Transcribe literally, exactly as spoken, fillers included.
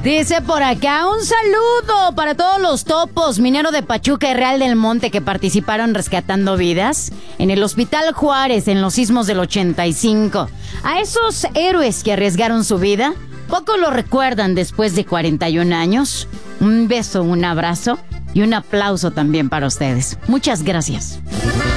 Dice por acá, un saludo para todos los topos, Minero de Pachuca y Real del Monte que participaron rescatando vidas en el Hospital Juárez en los sismos del ochenta y cinco. A esos héroes que arriesgaron su vida, pocos lo recuerdan después de cuarenta y un años. Un beso, un abrazo y un aplauso también para ustedes. Muchas gracias.